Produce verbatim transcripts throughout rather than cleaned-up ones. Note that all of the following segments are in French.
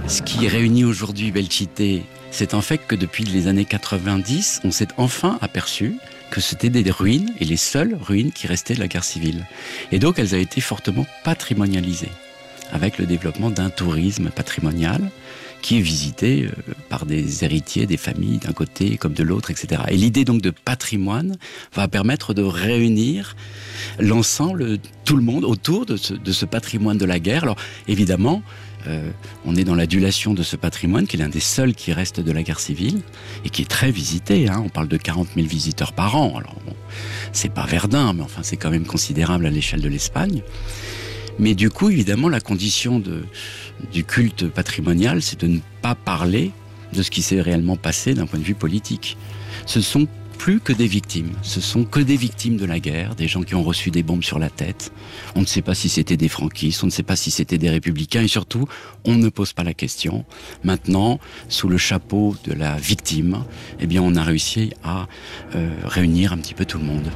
Ce qui réunit aujourd'hui Belchite, c'est en fait que depuis les années quatre-vingt-dix, on s'est enfin aperçu que c'était des ruines, et les seules ruines qui restaient de la guerre civile. Et donc elles ont été fortement patrimonialisées, avec le développement d'un tourisme patrimonial qui est visité euh, par des héritiers, des familles d'un côté comme de l'autre, et cetera. Et l'idée donc de patrimoine va permettre de réunir l'ensemble, tout le monde autour de ce, de ce patrimoine de la guerre. Alors évidemment, euh, on est dans l'adulation de ce patrimoine qui est l'un des seuls qui reste de la guerre civile et qui est très visité, hein. On parle de quarante mille visiteurs par an. Alors bon, c'est pas Verdun, mais enfin c'est quand même considérable à l'échelle de l'Espagne. Mais du coup, évidemment, la condition de, du culte patrimonial, c'est de ne pas parler de ce qui s'est réellement passé d'un point de vue politique. Ce sont plus que des victimes. Ce sont que des victimes de la guerre, des gens qui ont reçu des bombes sur la tête. On ne sait pas si c'était des franquistes, on ne sait pas si c'était des républicains, et surtout, on ne pose pas la question. Maintenant, sous le chapeau de la victime, eh bien, on a réussi à euh, réunir un petit peu tout le monde.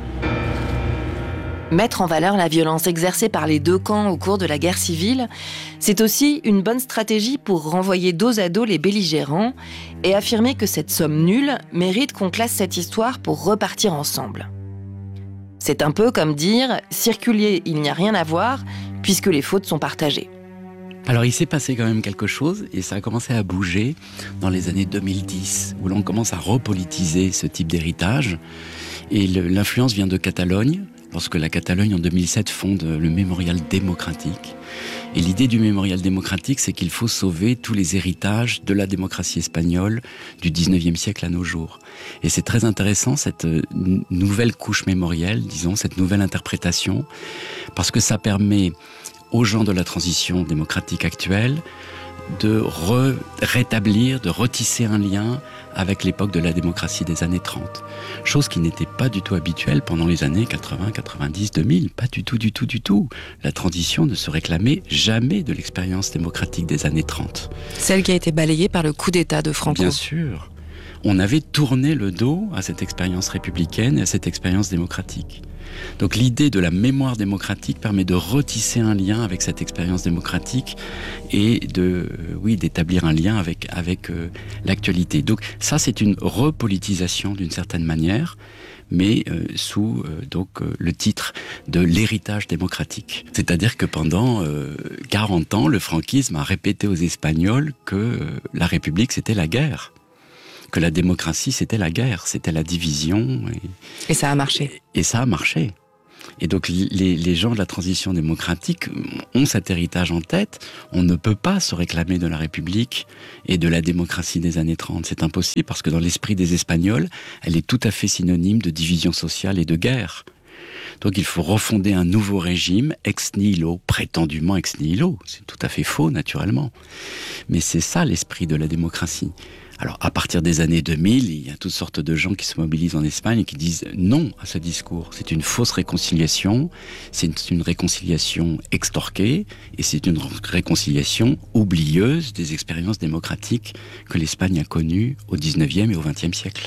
Mettre en valeur la violence exercée par les deux camps au cours de la guerre civile, c'est aussi une bonne stratégie pour renvoyer dos à dos les belligérants et affirmer que cette somme nulle mérite qu'on classe cette histoire pour repartir ensemble. C'est un peu comme dire « circuler, il n'y a rien à voir, puisque les fautes sont partagées ». Alors il s'est passé quand même quelque chose et ça a commencé à bouger dans les années deux mille dix, où l'on commence à repolitiser ce type d'héritage. Et le, l'influence vient de Catalogne, lorsque la Catalogne en deux mille sept fonde le Mémorial démocratique. Et l'idée du Mémorial démocratique, c'est qu'il faut sauver tous les héritages de la démocratie espagnole du dix-neuvième siècle à nos jours. Et c'est très intéressant, cette nouvelle couche mémorielle, disons, cette nouvelle interprétation, parce que ça permet aux gens de la transition démocratique actuelle de re- rétablir, de retisser un lien avec l'époque de la démocratie des années trente. Chose qui n'était pas du tout habituelle pendant les années quatre-vingts, quatre-vingt-dix, deux mille. Pas du tout, du tout, du tout. La transition ne se réclamait jamais de l'expérience démocratique des années trente. Celle qui a été balayée par le coup d'État de Franco. Bien sûr. On avait tourné le dos à cette expérience républicaine et à cette expérience démocratique. Donc l'idée de la mémoire démocratique permet de retisser un lien avec cette expérience démocratique et de, euh, oui, d'établir un lien avec, avec euh, l'actualité. Donc ça, c'est une repolitisation d'une certaine manière, mais euh, sous euh, donc euh, le titre de l'héritage démocratique. C'est-à-dire que pendant euh, quarante ans, le franquisme a répété aux Espagnols que euh, la République, c'était la guerre. Que la démocratie, c'était la guerre, c'était la division. Et, et ça a marché. Et, et ça a marché. Et donc les, les gens de la transition démocratique ont cet héritage en tête. On ne peut pas se réclamer de la République et de la démocratie des années trente. C'est impossible parce que dans l'esprit des Espagnols, elle est tout à fait synonyme de division sociale et de guerre. Donc il faut refonder un nouveau régime, ex nihilo, prétendument ex nihilo. C'est tout à fait faux, naturellement. Mais c'est ça l'esprit de la démocratie. Alors, à partir des années deux mille, il y a toutes sortes de gens qui se mobilisent en Espagne et qui disent non à ce discours. C'est une fausse réconciliation, c'est une, une réconciliation extorquée et c'est une réconciliation oublieuse des expériences démocratiques que l'Espagne a connues au dix-neuvième et au vingtième siècle.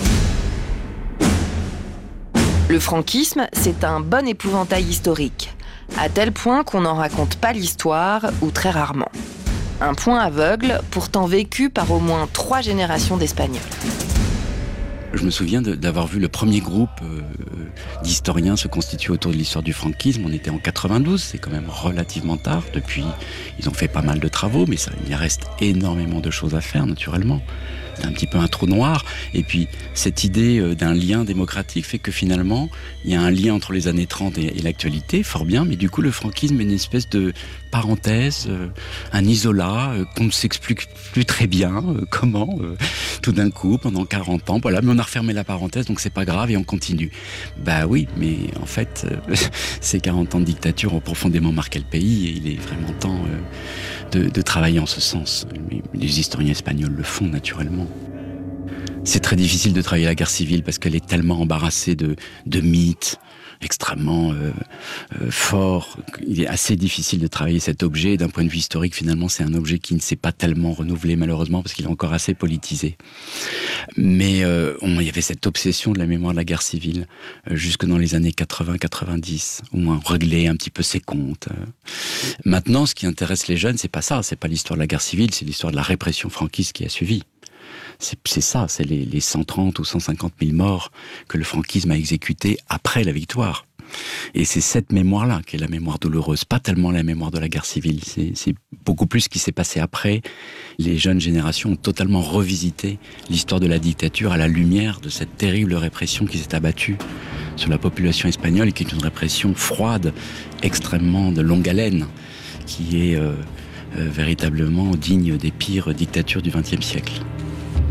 Le franquisme, c'est un bon épouvantail historique, à tel point qu'on n'en raconte pas l'histoire, ou très rarement. Un point aveugle, pourtant vécu par au moins trois générations d'Espagnols. Je me souviens de, d'avoir vu le premier groupe euh, d'historiens se constituer autour de l'histoire du franquisme. On était en quatre-vingt-douze, c'est quand même relativement tard. Depuis, ils ont fait pas mal de travaux, mais ça, il reste énormément de choses à faire, naturellement. C'est un petit peu un trou noir. Et puis, cette idée euh, d'un lien démocratique fait que finalement, il y a un lien entre les années trente et, et l'actualité, fort bien, mais du coup, le franquisme est une espèce de parenthèse, euh, un isolat euh, qu'on ne s'explique plus très bien euh, comment, euh, tout d'un coup, pendant quarante ans, voilà, mais on a refermé la parenthèse, donc c'est pas grave et on continue. Bah oui, mais en fait, euh, ces quarante ans de dictature ont profondément marqué le pays et il est vraiment temps euh, de, de travailler en ce sens. Les historiens espagnols le font naturellement. C'est très difficile de travailler la guerre civile parce qu'elle est tellement embarrassée de, de mythes, extrêmement euh, euh, fort. Il est assez difficile de travailler cet objet. D'un point de vue historique, finalement, c'est un objet qui ne s'est pas tellement renouvelé, malheureusement, parce qu'il est encore assez politisé. Mais euh, on, il y avait cette obsession de la mémoire de la guerre civile euh, jusque dans les années quatre-vingts quatre-vingt-dix, où on réglait un petit peu ses comptes. Maintenant, ce qui intéresse les jeunes, c'est pas ça, c'est pas l'histoire de la guerre civile, c'est l'histoire de la répression franquiste qui a suivi. C'est, c'est ça, c'est les, les cent trente ou cent cinquante mille morts que le franquisme a exécutés après la victoire. Et c'est cette mémoire-là qui est la mémoire douloureuse, pas tellement la mémoire de la guerre civile. C'est, c'est beaucoup plus ce qui s'est passé après. Les jeunes générations ont totalement revisité l'histoire de la dictature à la lumière de cette terrible répression qui s'est abattue sur la population espagnole, et qui est une répression froide, extrêmement de longue haleine, qui est euh, euh, véritablement digne des pires dictatures du vingtième siècle.